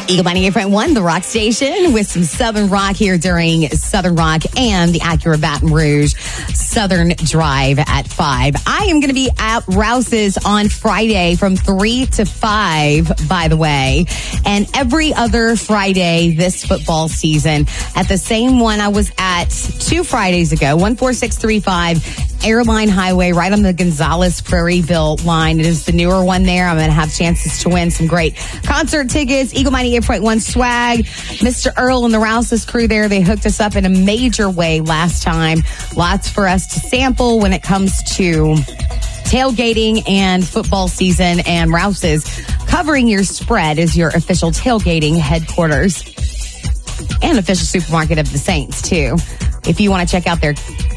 Eagle 98.1, the Rock Station, with some Southern Rock here during Southern Rock and the Acura Baton Rouge Southern Drive at 5. I am going to be at Rouse's on Friday from 3 to 5, by the way, and every other Friday this football season at the same one I was at 2 Fridays ago, 14635 Airline Highway, right on the Gonzales Prairieville line. It is the newer one there. I'm going to have chances to win some great concert tickets, Eagle 98.1 swag. Mr. Earl and the Rouse's crew there, they hooked us up in a major way last time. Lots for us to sample when it comes to tailgating and football season, and Rouse's covering your spread is your official tailgating headquarters and official supermarket of the Saints, too. If you want to check out their